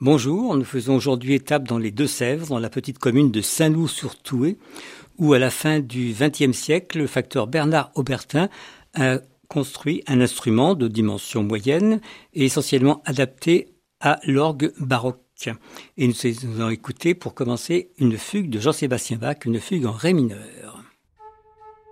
Bonjour, nous faisons aujourd'hui étape dans les Deux-Sèvres, dans la petite commune de Saint-Loup-sur-Thouet, où à la fin du XXe siècle, le facteur Bernard Aubertin a construit un instrument de dimension moyenne et essentiellement adapté à l'orgue baroque. Et nous allons écouter pour commencer une fugue de Jean-Sébastien Bach, une fugue en ré mineur.